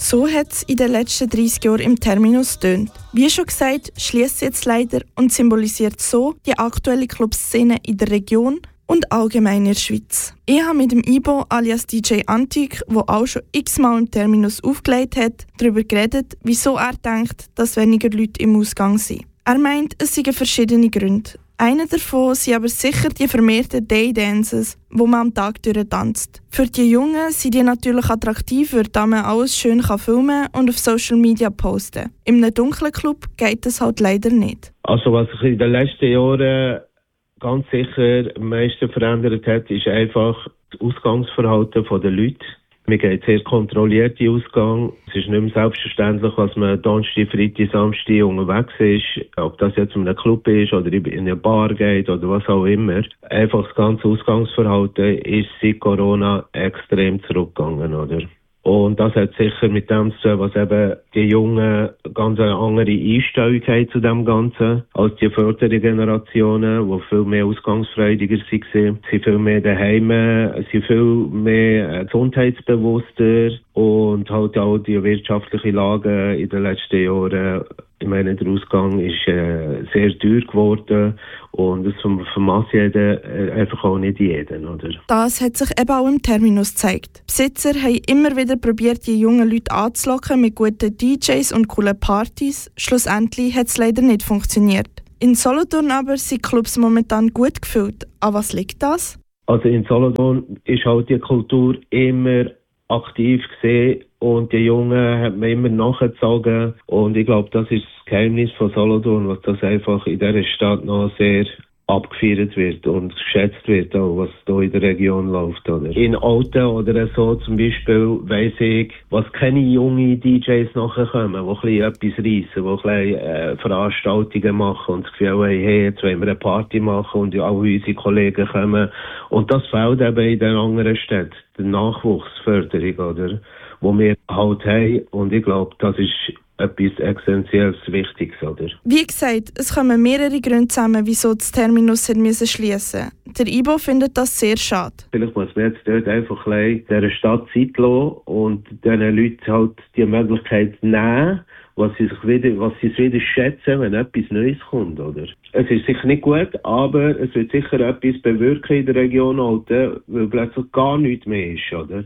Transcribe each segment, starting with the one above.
So hat es in den letzten 30 Jahren im Terminus getönt. Wie schon gesagt, schließt jetzt leider und symbolisiert so die aktuelle Clubszene in der Region und allgemein in der Schweiz. Ich habe mit dem Ibo alias DJ Antik, der auch schon x-mal im Terminus aufgelegt hat, darüber geredet, wieso er denkt, dass weniger Leute im Ausgang sind. Er meint, es seien verschiedene Gründe. Einer davon sind aber sicher die vermehrten Daydances, wo man am Tag tanzt. Für die Jungen sind die natürlich attraktiver, da man alles schön filmen und auf Social Media posten kann. In einem dunklen Club geht das halt leider nicht. Also was sich in den letzten Jahren ganz sicher am meisten verändert hat, ist einfach das Ausgangsverhalten der Leute. Wir gehen sehr kontrolliert in Ausgang. Es ist nicht mehr selbstverständlich, dass man Donnerstag, Freitag, Samstag unterwegs ist. Ob das jetzt in einem Club ist oder in eine Bar geht oder was auch immer. Einfach das ganze Ausgangsverhalten ist seit Corona extrem zurückgegangen, oder? Und das hat sicher mit dem zu tun, was eben die Jungen ganz eine andere Einstellung haben zu dem Ganzen als die vorderen Generationen, die viel mehr ausgangsfreudiger waren. Sie sind viel mehr daheim, sind viel mehr gesundheitsbewusster und halt auch die wirtschaftliche Lage in den letzten Jahren. Ich meine, der Ausgang ist sehr teuer geworden und das vermass einfach auch nicht jeden, oder? Das hat sich eben auch im Terminus gezeigt. Besitzer haben immer wieder probiert, die jungen Leute anzulocken mit guten DJs und coolen Partys. Schlussendlich hat es leider nicht funktioniert. In Solothurn aber sind Clubs momentan gut gefüllt. An was liegt das? Also in Solothurn ist halt die Kultur immer aktiv gesehen und die Jungen hat man immer nachgezogen und ich glaube, das ist das Geheimnis von Solothurn, was das einfach in dieser Stadt noch sehr abgefeiert wird und geschätzt wird, auch was hier in der Region läuft. Oder? In Alten oder so zum Beispiel weiss ich, was keine jungen DJs nachher kommen, die etwas reissen, die Veranstaltungen machen und das Gefühl haben, hey, jetzt wollen wir eine Party machen und auch unsere Kollegen kommen. Und das fehlt eben in den anderen Städten, die Nachwuchsförderung, oder? Wo wir halt haben. Und ich glaube, das ist etwas Essentielles Wichtiges, oder? Wie gesagt, es kommen mehrere Gründe zusammen, wieso das Terminus schliessen musste. Der Ibo findet das sehr schade. Vielleicht muss man jetzt dort einfach dieser Stadt Zeit lassen und diesen Leuten halt die Möglichkeit nehmen, was sie wieder schätzen, wenn etwas Neues kommt, oder? Es ist sicher nicht gut, aber es wird sicher etwas bewirken in der Region Alten, weil plötzlich gar nichts mehr ist, oder?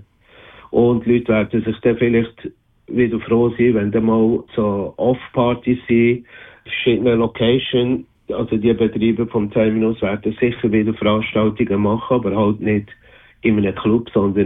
Und die Leute werden sich dann vielleicht wieder froh sein, wenn dann mal so Off-Partys sind, verschiedene Locations, also die Betriebe vom Terminus werden sicher wieder Veranstaltungen machen, aber halt nicht in einem Club, sondern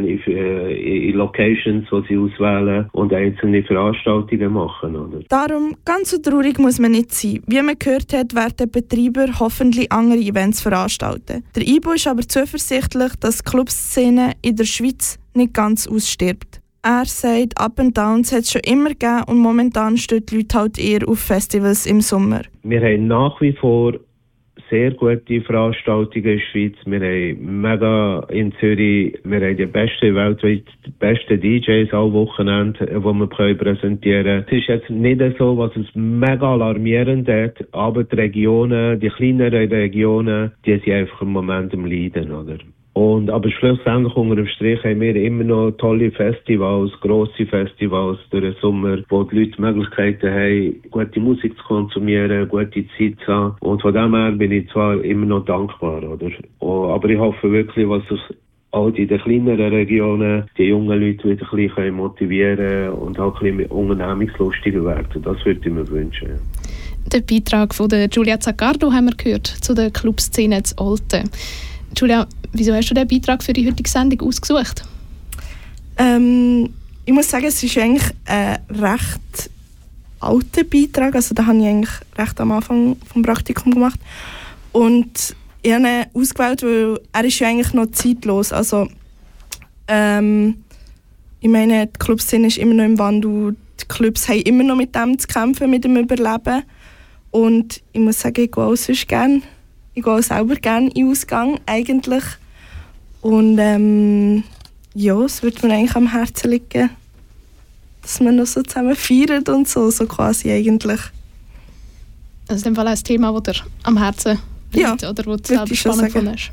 in Locations, die sie auswählen und einzelne Veranstaltungen machen. Oder? Darum, ganz so traurig muss man nicht sein. Wie man gehört hat, werden Betreiber hoffentlich andere Events veranstalten. Der Ibo ist aber zuversichtlich, dass die Clubszene in der Schweiz nicht ganz ausstirbt. Er sagt, Up and Downs hat es schon immer gegeben und momentan stehen die Leute halt eher auf Festivals im Sommer. Wir haben nach wie vor sehr gute Veranstaltungen in der Schweiz. Wir haben mega in Zürich, wir haben die besten, weltweit die besten DJs alle Wochenende, die wir präsentieren können. Es ist jetzt nicht so, was es mega alarmierend hat, aber die Regionen, die kleineren Regionen, die sind einfach im Moment am Leiden, oder? Aber schlussendlich unter dem Strich haben wir immer noch tolle Festivals, grosse Festivals durch den Sommer, wo die Leute Möglichkeiten haben, gute Musik zu konsumieren, gute Zeit zu haben. Und von dem her bin ich zwar immer noch dankbar, oder? Aber ich hoffe wirklich, was sich auch in den kleineren Regionen die jungen Leute wieder ein bisschen motivieren und auch ein bisschen unternehmungslustiger werden. Das würde ich mir wünschen. Den Beitrag von der Giulia Zaccardo haben wir gehört zu der Clubszene zu Olten. Giulia, wieso hast du diesen Beitrag für die heutige Sendung ausgesucht? Ich muss sagen, es ist eigentlich ein recht alter Beitrag. Also, den habe ich eigentlich recht am Anfang vom Praktikum gemacht. Und ich habe ihn ausgewählt, weil er ist ja eigentlich noch zeitlos. Also, ich meine, die Clubszene ist immer noch im Wandel. Die Clubs haben immer noch mit dem zu kämpfen, mit dem Überleben. Und ich muss sagen, ich gehe auch sonst gerne. Ich gehe auch selber gerne in den Ausgang, eigentlich. Und ja, es würde mir eigentlich am Herzen liegen, dass man noch so zusammen feiert und so quasi eigentlich. Das ist in dem Fall ein Thema, das dir am Herzen liegt, ja, oder wo du selber spannend findest.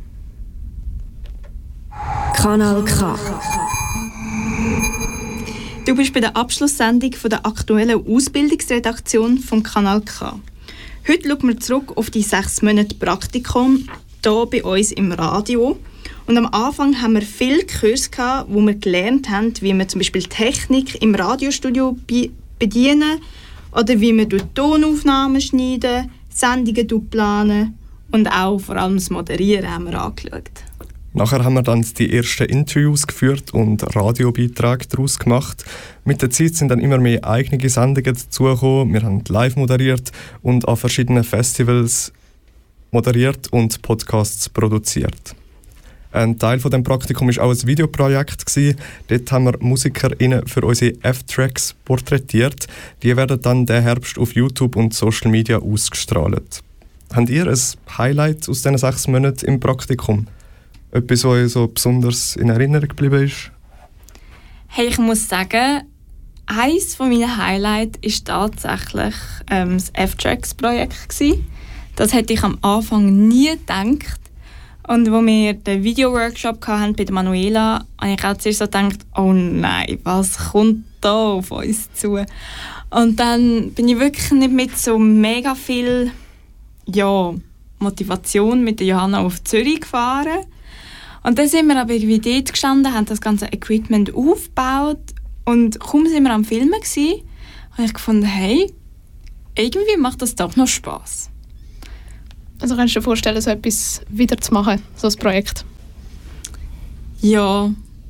Kanal K. Du bist bei der Abschlusssendung von der aktuellen Ausbildungsredaktion vom Kanal K. Heute schauen wir zurück auf die 6 Monate Praktikum hier bei uns im Radio. Und am Anfang haben wir viele Kurse gehabt, wo wir gelernt haben, wie wir zum Beispiel Technik im Radiostudio bedienen oder wie wir Tonaufnahmen schneiden, Sendungen planen und auch vor allem das Moderieren haben wir angeschaut. Nachher haben wir dann die ersten Interviews geführt und Radiobeiträge daraus gemacht. Mit der Zeit sind dann immer mehr eigene Sendungen dazugekommen. Wir haben live moderiert und an verschiedenen Festivals moderiert und Podcasts produziert. Ein Teil von dem Praktikum war auch ein Videoprojekt. Dort haben wir MusikerInnen für unsere F-Tracks porträtiert. Die werden dann diesen Herbst auf YouTube und Social Media ausgestrahlt. Habt ihr ein Highlight aus diesen 6 Monaten im Praktikum? Etwas, was euch so besonders in Erinnerung geblieben ist? Hey, ich muss sagen, eines meiner Highlights war tatsächlich das F-Tracks-Projekt. Das hätte ich am Anfang nie gedacht. Und als wir den Video-Workshop hatten bei der Manuela, habe ich auch zuerst so gedacht, oh nein, was kommt da auf uns zu? Und dann bin ich wirklich nicht mit so mega viel Motivation mit der Johanna auf Zürich gefahren. Und dann sind wir aber irgendwie dort gestanden, haben das ganze Equipment aufgebaut und kaum sind wir am Filmen gewesen, habe ich gefunden, hey, irgendwie macht das doch noch Spass. Also kannst du dir vorstellen, so etwas wieder zu machen, so ein Projekt? Ja.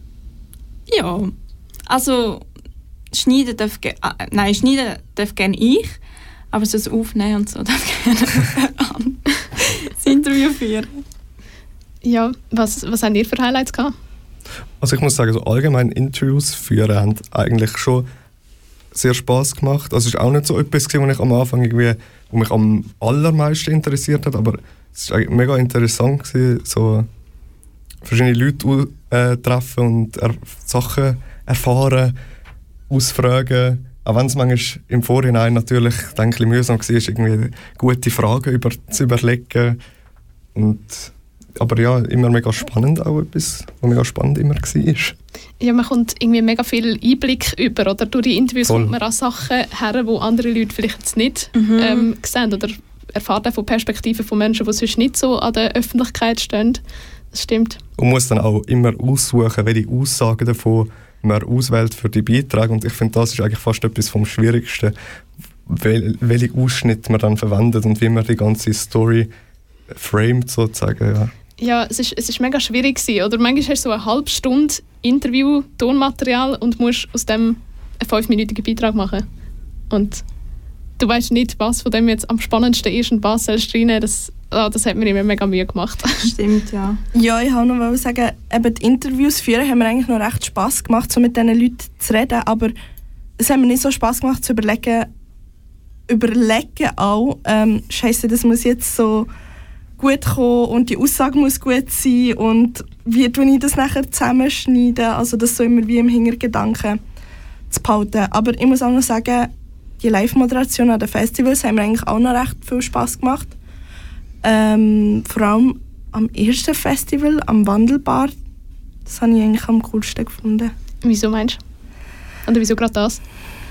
Also schneiden darf gerne ich, aber so das Aufnehmen und so darf gerne das Interview führen. Ja, was habt ihr für Highlights gehabt? Also ich muss sagen, so allgemein Interviews führen haben eigentlich schon sehr Spass gemacht. Also es war auch nicht so etwas, was ich am Anfang wo mich am allermeisten interessiert hat, aber es war mega interessant, so verschiedene Leute treffen und Sachen erfahren, ausfragen. Auch wenn es manchmal im Vorhinein natürlich ein bisschen mühsam war, irgendwie gute Fragen zu überlegen. Aber ja, immer mega spannend auch etwas, was mega spannend immer war. Ja, man kommt irgendwie mega viel Einblick über, oder durch die Interviews kommt man an Sachen her, die andere Leute vielleicht jetzt nicht sehen oder erfahren auch von Perspektiven von Menschen, die sonst nicht so an der Öffentlichkeit stehen. Das stimmt. Und muss dann auch immer aussuchen, welche Aussagen davon man auswählt für die Beiträge. Und ich finde, das ist eigentlich fast etwas vom Schwierigsten, welche Ausschnitte man dann verwendet und wie man die ganze Story framed sozusagen. Ja. Ja, es ist mega schwierig gewesen, oder? Manchmal hast du so eine halbe Stunde Interview, Tonmaterial und musst aus dem einen 5-minütigen Beitrag machen. Und du weißt nicht, was von dem jetzt am spannendsten ist und was sollst du reinnehmen. Das hat mir immer mega Mühe gemacht. Stimmt, ja. Ja, ich wollte noch sagen, eben die Interviews führen haben mir eigentlich noch recht Spass gemacht, so mit diesen Leuten zu reden, aber es hat mir nicht so Spass gemacht zu überlegen auch, Scheiße, das muss jetzt so gut kommen und die Aussage muss gut sein und wie tue ich das nachher zusammenschneiden, also das so immer wie im Hintergedanken zu behalten. Aber ich muss auch noch sagen, die Live-Moderation an den Festivals haben mir eigentlich auch noch recht viel Spass gemacht. Vor allem am ersten Festival, am Wandelbar, das habe ich eigentlich am coolsten gefunden. Wieso meinst du? Oder wieso gerade das?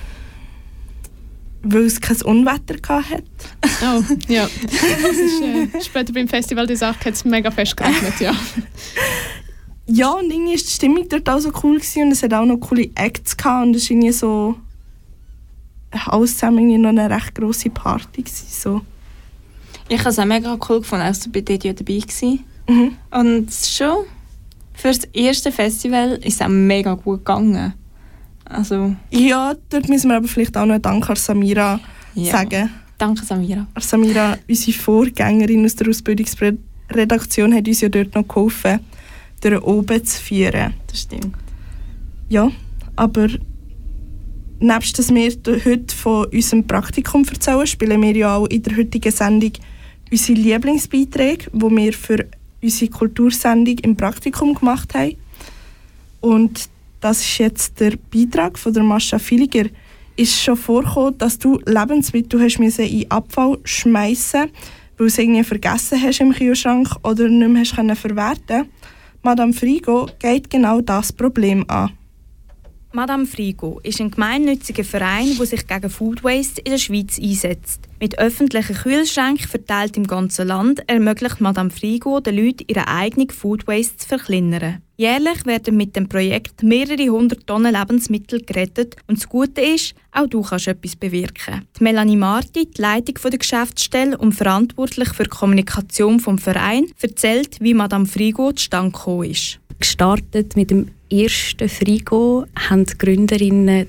Weil es kein Unwetter hatte. Oh, ja. Das ist, später beim Festival die Sache hat es mega fest geregnet, ja. Ja, und irgendwie war die Stimmung dort auch so cool gewesen, und es hat auch noch coole Acts gehabt und es war irgendwie so alles zusammen irgendwie noch eine recht grosse Party gewesen, so. Ich habe es auch mega cool gefunden, als du bei dir dabei warst. Und schon für das erste Festival ist es auch mega gut gegangen. Also. Ja, dort müssen wir aber vielleicht auch noch einen Dank an Samira sagen. Danke, Samira. Samira, unsere Vorgängerin aus der Ausbildungsredaktion, hat uns ja dort noch geholfen, durch oben zu führen. Das stimmt. Ja, aber nebst dass wir heute von unserem Praktikum erzählen, spielen wir ja auch in der heutigen Sendung unsere Lieblingsbeiträge, die wir für unsere Kultursendung im Praktikum gemacht haben. Und das ist jetzt der Beitrag von der Mascha Filiger. Ist schon vorgekommen, dass du Lebensmittel hast in den Abfall schmeissen, weil du es irgendwie vergessen hast im Kühlschrank oder nicht mehr hast verwerten. Madame Frigo geht genau das Problem an. Madame Frigo ist ein gemeinnütziger Verein, der sich gegen Food Waste in der Schweiz einsetzt. Mit öffentlichen Kühlschränken verteilt im ganzen Land ermöglicht Madame Frigo den Leuten, ihre eigene Food Waste zu verkleinern. Jährlich werden mit dem Projekt mehrere 100 Tonnen Lebensmittel gerettet und das Gute ist, auch du kannst etwas bewirken. Die Melanie Marti, die Leitung der Geschäftsstelle und verantwortlich für die Kommunikation vom Verein, erzählt, wie Madame Frigo zustande gekommen ist. Gestartet mit dem ersten Frigo haben die Gründerinnen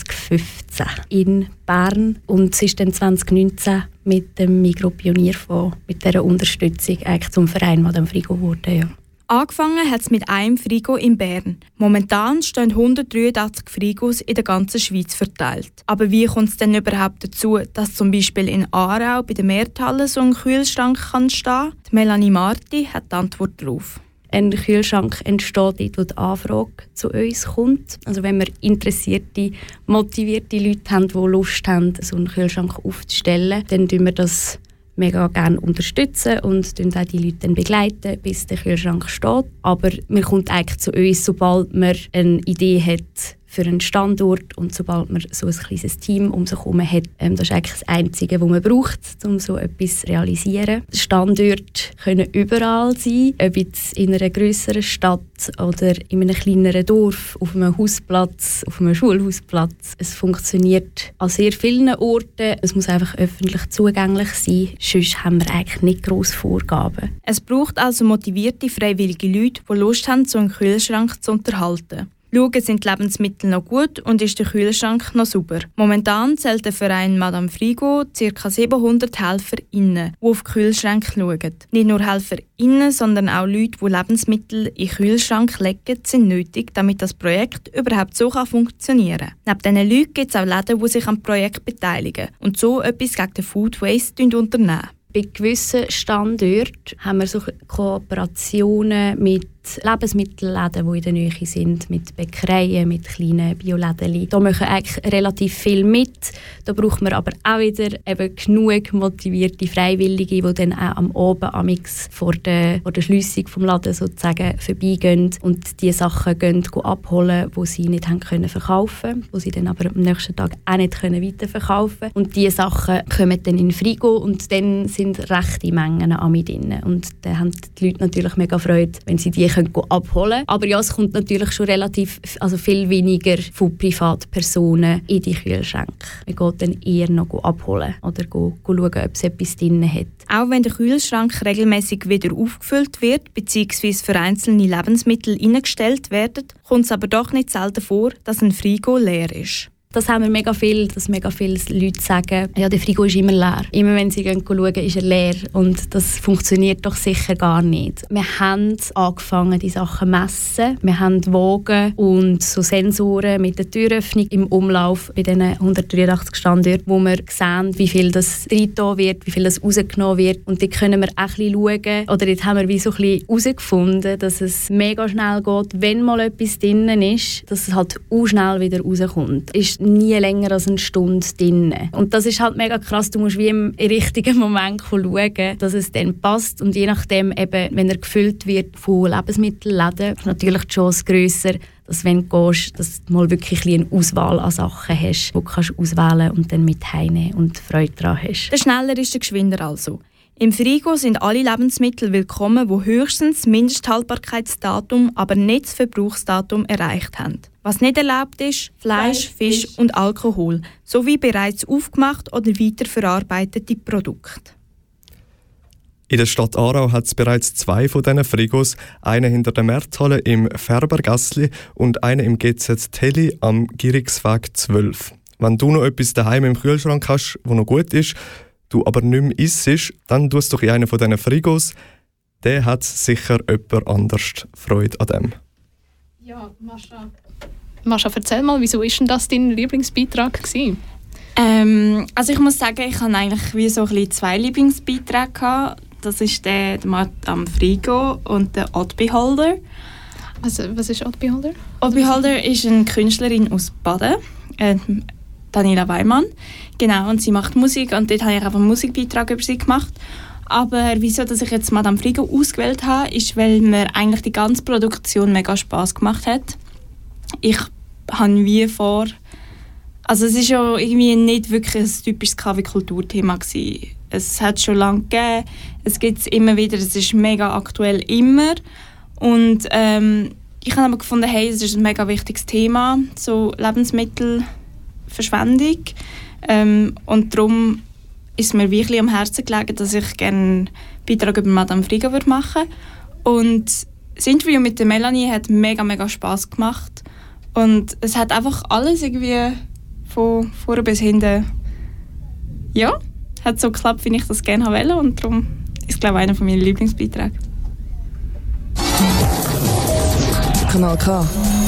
2015 in Bern und es ist dann 2019 mit dem Migros-Pionierfonds, mit dieser Unterstützung eigentlich zum Verein Madame Frigo geworden. Ja. Angefangen hat es mit einem Frigo in Bern. Momentan stehen 183 Frigos in der ganzen Schweiz verteilt. Aber wie kommt es denn überhaupt dazu, dass zum Beispiel in Aarau bei der Mehrthalle so ein Kühlschrank kann stehen? Die Melanie Marti hat die Antwort darauf. Ein Kühlschrank entsteht dort, wo die Anfrage zu uns kommt. Also wenn wir interessierte, motivierte Leute haben, die Lust haben, so einen Kühlschrank aufzustellen, dann unterstützen wir das mega gerne unterstützen und auch die Leute dann begleiten, bis der Kühlschrank steht. Aber man kommt eigentlich zu uns, sobald man eine Idee hat für einen Standort und sobald man so ein kleines Team um sich herum hat. Das ist eigentlich das Einzige, was man braucht, um so etwas zu realisieren. Standorte können überall sein, ob jetzt in einer grösseren Stadt oder in einem kleineren Dorf, auf einem Hausplatz, auf einem Schulhausplatz. Es funktioniert an sehr vielen Orten. Es muss einfach öffentlich zugänglich sein, sonst haben wir eigentlich nicht grosse Vorgaben. Es braucht also motivierte, freiwillige Leute, die Lust haben, so einen Kühlschrank zu unterhalten. Schauen, sind die Lebensmittel noch gut und ist der Kühlschrank noch sauber. Momentan zählt der Verein Madame Frigo ca. 700 HelferInnen, die auf die Kühlschränke schauen. Nicht nur HelferInnen, sondern auch Leute, die Lebensmittel in den Kühlschrank legen, sind nötig, damit das Projekt überhaupt so funktionieren kann. Neben diesen Leuten gibt es auch Läden, die sich am Projekt beteiligen und so etwas gegen den Food Waste unternehmen. Bei gewissen Standorten haben wir so Kooperationen mit Lebensmittelläden, die in der Nähe sind, mit Bäckereien, mit kleinen Bioläden. Da machen eigentlich relativ viel mit. Da braucht man aber auch wieder eben genug motivierte Freiwillige, die dann auch am Abend amix vor der Schliessung des Ladens sozusagen vorbeigehen und die Sachen gehen abholen, die sie nicht haben können verkaufen, die sie dann aber am nächsten Tag auch nicht können weiterverkaufen können. Und diese Sachen kommen dann in Frigo und dann sind rechte Mengen Ami drin. Und dann haben die Leute natürlich mega Freude, wenn sie die können abholen. Aber ja, es kommt natürlich schon viel weniger von Privatpersonen in die Kühlschränke. Man geht dann eher noch abholen oder schauen, ob es etwas drin hat. Auch wenn der Kühlschrank regelmäßig wieder aufgefüllt wird bzw. für einzelne Lebensmittel eingestellt werden, kommt es aber doch nicht selten vor, dass ein Frigo leer ist. Das haben wir mega viel, dass mega viele Leute sagen, ja, der Frigo ist immer leer. Immer wenn sie schauen, ist er leer. Und das funktioniert doch sicher gar nicht. Wir haben angefangen, die Sachen zu messen. Wir haben Wagen und so Sensoren mit der Türöffnung im Umlauf bei diesen 183 Standorten, wo wir sehen, wie viel das reingetan wird, wie viel das rausgenommen wird. Und dort können wir auch ein bisschen schauen, oder dort haben wir wie so ein bisschen herausgefunden, dass es mega schnell geht, wenn mal etwas drin ist, dass es halt auch schnell wieder rauskommt. Ist nie länger als eine Stunde drin. Und das ist halt mega krass. Du musst wie im richtigen Moment schauen, dass es dann passt. Und je nachdem, eben, wenn er gefüllt wird von Lebensmittelläden, ist natürlich die Chance grösser, dass wenn du gehst, dass du mal wirklich eine Auswahl an Sachen hast, die du kannst auswählen und dann mit heimnehmen und Freude daran hast. Der schneller ist der geschwinder also. Im Frigo sind alle Lebensmittel willkommen, die höchstens das Mindesthaltbarkeitsdatum, aber nicht das Verbrauchsdatum erreicht haben. Was nicht erlaubt ist, Fleisch, Fisch und Alkohol, sowie bereits aufgemacht oder weiterverarbeitete Produkte. In der Stadt Aarau hat es bereits 2 von diesen Frigos, einen hinter der Mehrthalle im Färbergassli und einen im GZ Telly am Girigsweg 12. Wenn du noch etwas daheim im Kühlschrank hast, das noch gut ist, du aber nicht mehr isst, dann tust du doch in einen von diesen Frigos. Der hat sicher jemand anders Freude an dem. Ja, Mascha, erzähl mal, wieso war denn das dein Lieblingsbeitrag gewesen? Also ich muss sagen, ich hatte eigentlich wie so ein bisschen 2 Lieblingsbeiträge gehabt. Das ist der Madame Frigo und der Odd Beholder. Also, was ist Odd Beholder? Odd Beholder ist eine Künstlerin aus Baden, Daniela Weimann. Genau, und sie macht Musik und dort habe ich auch einen Musikbeitrag über sie gemacht. Aber wieso, dass ich jetzt Madame Frigo ausgewählt habe, ist, weil mir eigentlich die ganze Produktion mega Spass gemacht hat. Ich habe wie vor... Also es ist ja irgendwie nicht wirklich ein typisches KW-Kulturthema gewesen. Es hat es schon lange gegeben, es gibt es immer wieder, es ist mega aktuell immer. Und ich habe aber gefunden, hey, es ist ein mega wichtiges Thema, so Lebensmittelverschwendung. Und darum ist mir wirklich am Herzen gelegen, dass ich gerne einen Beitrag über Madame Frigo machen würde. Und das Interview mit der Melanie hat mega, mega Spass gemacht. Und es hat einfach alles irgendwie von vorne bis hinten, ja, hat so geklappt, wie ich das gerne wollte. Und darum ist es, glaube ich, einer meiner Lieblingsbeiträge. Kanal K.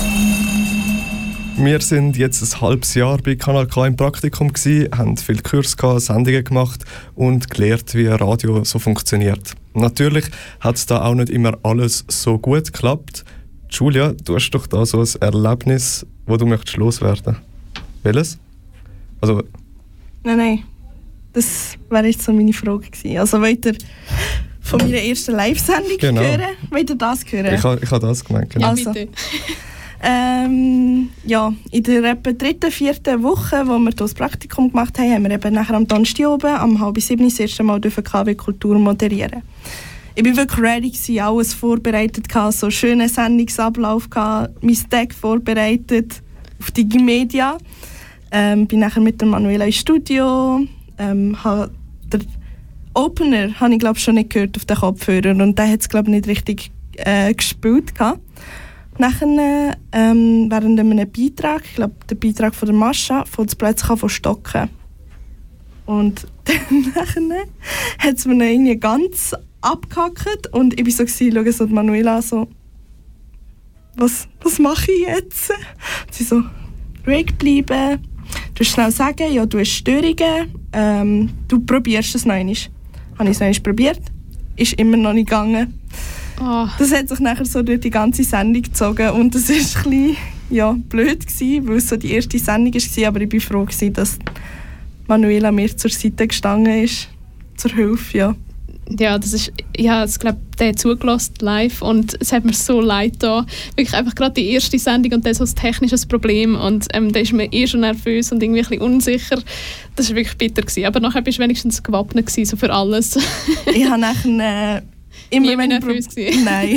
Wir sind jetzt ein halbes Jahr bei Kanal K im Praktikum gewesen, haben viele Kurse gehabt, Sendungen gemacht und gelernt, wie Radio so funktioniert. Natürlich hat es da auch nicht immer alles so gut geklappt. Julia, du hast doch da so ein Erlebnis, wo du möchtest loswerden. Welches? Also... Nein. Das wäre jetzt so meine Frage gewesen. Also wollt ihr von meiner ersten Live-Sendung hören? Wollt ihr das hören? Ich habe das gemeint, genau. Ja, bitte. Ja, in der etwa 3., 4. Woche, wo wir hier das Praktikum gemacht haben, haben wir eben nachher am Donnerstag oben, am 6:30 das erste Mal KW Kultur moderieren. Ich war wirklich ready, alles vorbereitet, so einen schönen Sendungsablauf, mein Tag vorbereitet auf Digimedia. Bin nachher mit der Manuela ins Studio. Den Opener habe ich glaube schon nicht gehört auf den Kopfhörern und der hat es glaube nicht richtig gespielt. Nachher, während einem Beitrag, ich glaube der Beitrag von der Mascha, fängt es plötzlich an zu stocken. Und dann hat es mir dann irgendwie ganz abgehackt und ich war so, schaue so die Manuela so, was mache ich jetzt? Und sie so, ruhig bleiben, du schnell sagen, ja, du hast Störungen, du probierst es noch einmal. Habe ich es noch einmal probiert, ist immer noch nicht gegangen. Oh. Das hat sich nachher so durch die ganze Sendung gezogen und das war ein bisschen, ja, blöd gewesen, weil es so die erste Sendung war, aber ich war froh gewesen, dass Manuela mir zur Seite gestanden ist, zur Hilfe, ja. Ja, das ist, ja, ich glaube, der hat zugelassen live und es hat mir so leid da. Wirklich einfach gerade die erste Sendung und dann so ein technisches Problem und da ist man schon nervös und irgendwie ein bisschen unsicher. Das war wirklich bitter gewesen. Aber nachher bist du wenigstens gewappnet gewesen, so für alles. Ich habe nachher immer nervös gewesen. Nein.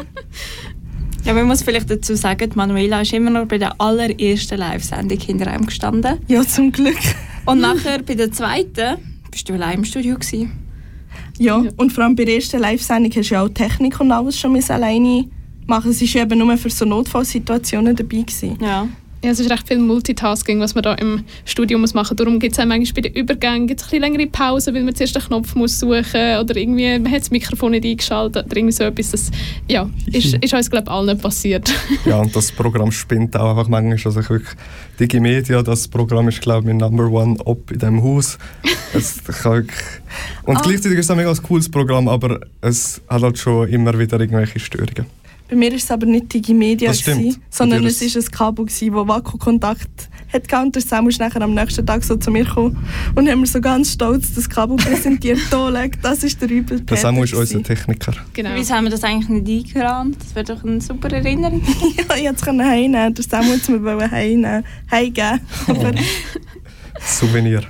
Ja, man muss vielleicht dazu sagen, Manuela ist immer noch bei der allerersten Live-Sendung hinter einem gestanden. Ja, zum Glück. Und nachher bei der zweiten bist du allein im Studio gewesen. Ja, und vor allem bei der ersten Live-Sendung hast du ja auch Technik und alles schon alleine machen. Es war eben nur für so Notfallsituationen dabei gewesen. Ja, es ist recht viel Multitasking, was man da im Studio muss machen. Darum gibt es manchmal bei den Übergängen ein bisschen längere Pausen, weil man zuerst den Knopf muss suchen oder irgendwie, man hat das Mikrofon nicht eingeschaltet oder irgendwie so etwas. Das ist uns, glaube ich, allen nicht passiert. Ja, und das Programm spinnt auch einfach manchmal. Also wirklich, Digimedia, das Programm ist, glaube ich, mein #1 Op in diesem Haus. Und gleichzeitig ist es ein mega cooles Programm, aber es hat halt schon immer wieder irgendwelche Störungen. Bei mir war es aber nicht Digimedia, sondern es war ein Kabel, das Vakuumkontakt hatte. Und der Samu ist nachher am nächsten Tag so zu mir gekommen und haben mir so ganz stolz das Kabel präsentiert. Das ist der Übeltäter. Der Samu ist unser Techniker. Genau. Wieso haben wir das eigentlich nicht eingerahmt? Das wäre doch eine super Erinnerung. Ja, ich hätte es heimnehmen. Der Samu wollte es mir heimgeben. Aber Souvenir.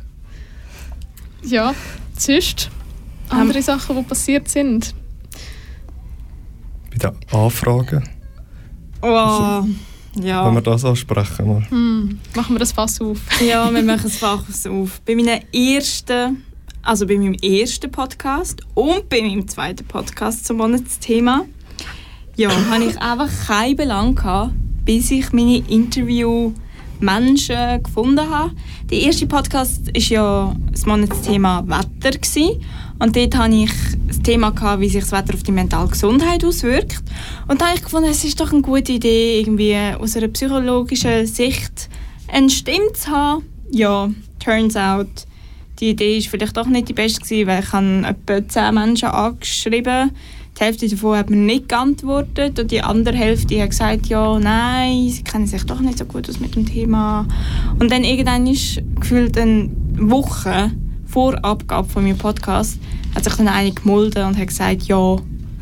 Ja, sonst andere Sachen, die passiert sind. Bei den Anfragen. Oh, ja. Wenn wir das ansprechen. Machen wir das Fass auf? Ja, wir machen das Fass auf. Bei meinem ersten Podcast und bei meinem zweiten Podcast zum Monatsthema, ja, hatte ich einfach keinen Belang gehabt, bis ich meine Interview-Menschen gefunden habe. Der erste Podcast war ja das Monatsthema Wetter gewesen. Und dort hatte ich das Thema gehabt, wie sich das Wetter auf die mentale Gesundheit auswirkt. Und da habe ich gefunden, es ist doch eine gute Idee, irgendwie aus einer psychologischen Sicht eine Stimme zu haben. Ja, turns out, die Idee war vielleicht doch nicht die beste gewesen, weil ich habe etwa 10 Menschen angeschrieben. Die Hälfte davon hat mir nicht geantwortet und die andere Hälfte hat gesagt, ja, nein, sie kennen sich doch nicht so gut aus mit dem Thema. Und dann irgendwann ist gefühlt eine Woche vor Abgabe von meinem Podcast hat sich dann eine gemolden und hat gesagt, ja,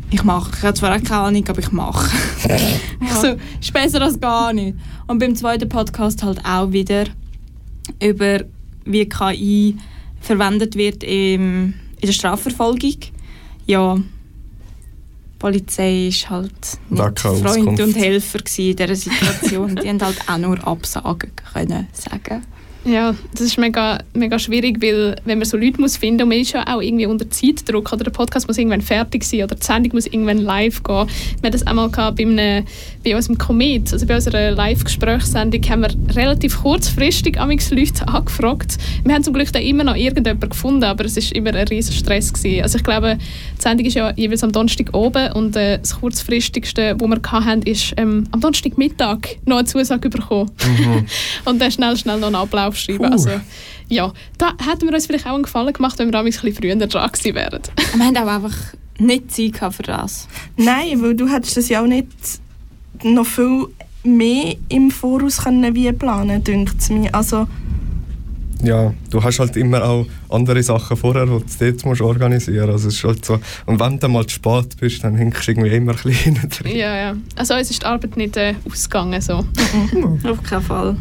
ich mache. Ich habe zwar auch keine Ahnung, aber ich mache. So, ist besser als gar nicht. Und beim zweiten Podcast halt auch wieder über wie KI verwendet wird in der Strafverfolgung. Ja, die Polizei war halt nicht Freund und Helfer in dieser Situation. Die haben halt auch nur Absagen können sagen. Ja, das ist mega, mega schwierig, weil wenn man so Leute muss finden und man ist ja auch irgendwie unter Zeitdruck oder der Podcast muss irgendwann fertig sein oder die Sendung muss irgendwann live gehen. Wir hatten das einmal bei unserem Komet, also bei unserer Live-Gesprächssendung, haben wir relativ kurzfristig Leute angefragt. Wir haben zum Glück dann immer noch irgendjemanden gefunden, aber es war immer ein riesen Stress gewesen. Also ich glaube, die Sendung ist ja jeweils am Donnerstag oben und das kurzfristigste, was wir hatten, ist am Donnerstagmittag noch eine Zusage bekommen. Und dann schnell noch einen Ablauf schreiben. Also, ja, da hätten wir uns vielleicht auch einen Gefallen gemacht, wenn wir ein bisschen früher dran gewesen wären. Wir haben auch einfach nicht Zeit für das. Nein, weil du hättest das ja auch nicht noch viel mehr im Voraus können wie planen, denkt es mir. Also, ja, du hast halt immer auch andere Sachen vorher, die du dort musst organisieren musst. Also es ist halt so. Und wenn du mal zu spät bist, dann hinkst du irgendwie immer ein bisschen hinten drin. Ja. Also uns ist die Arbeit nicht ausgegangen. So. Auf keinen Fall.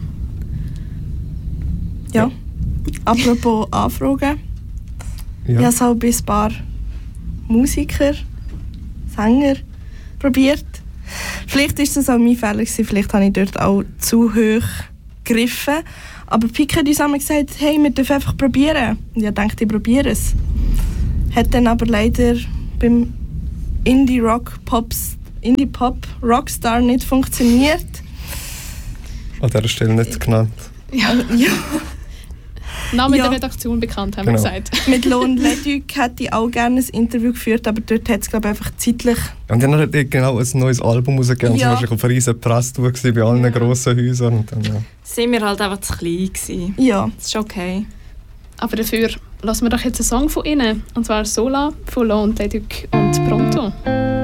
Ja. Apropos Anfragen. Ja. Ich habe es auch bei ein paar Musiker, Sänger probiert. Vielleicht war das auch mein Fehler gewesen, vielleicht habe ich dort auch zu hoch gegriffen. Aber Pika hat uns einmal gesagt, hey, wir dürfen einfach probieren. Und ich dachte, ich probiere es. Hat dann aber leider beim Indie-Pop-Rockstar nicht funktioniert. An dieser Stelle nicht genannt. Ja. Name der Redaktion bekannt, haben wir gesagt. Mit Lohn Leduc hätte ich auch gerne ein Interview geführt, aber dort hat es, glaube ich, einfach zeitlich... Und dann hat er genau ein neues Album rausgegeben. Ja. Zum Beispiel auf einer riesen Presstour bei allen grossen Häusern. Und dann, sind wir halt einfach zu klein gewesen. Ja. Das ist okay. Aber dafür lassen wir doch jetzt einen Song von ihnen. Und zwar «Sola» von Lohn Leduc und «Pronto».